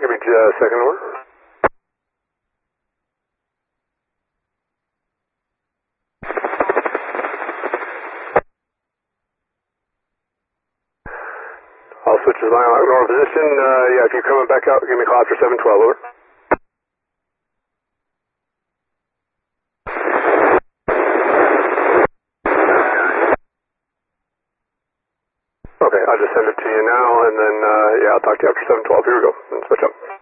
give me second order. I'll switch to line out normal position. Yeah, if you're coming back out, give me a call after 712, over. Okay, I'll just send it to you now, and then, yeah, I'll talk to you after 712. Here we go. And switch up.